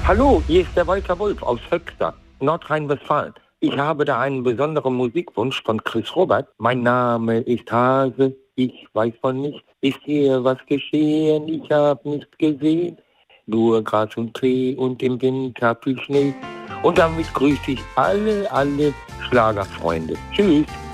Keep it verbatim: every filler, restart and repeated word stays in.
Hallo, hier ist der Walter Wolf aus Höxter, Nordrhein-Westfalen. Ich habe da einen besonderen Musikwunsch von Chris Robert. Mein Name ist Hase, ich weiß von nichts. Ist hier was geschehen? Ich habe nichts gesehen. Nur Gras und Klee und im Winter viel Schnee. Und damit grüße ich alle, alle Schlagerfreunde. Tschüss.